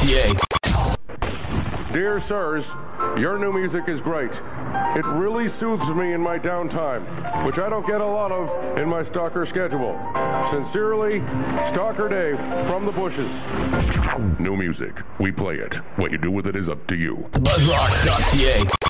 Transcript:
BuzzRock.ca. Dear sirs, your new music is great. It really soothes me in my downtime, which I don't get a lot of in my stalker schedule. Sincerely, Stalker Dave from the bushes. New music. We play it. What you do with it is up to you. BuzzRock.ca.